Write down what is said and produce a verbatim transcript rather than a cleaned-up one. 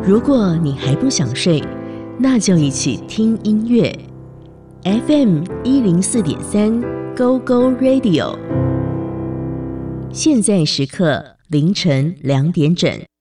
如果你还不想睡，那就一起听音乐。F M 一零四点三 Go Go Radio， 现在时刻凌晨两点整。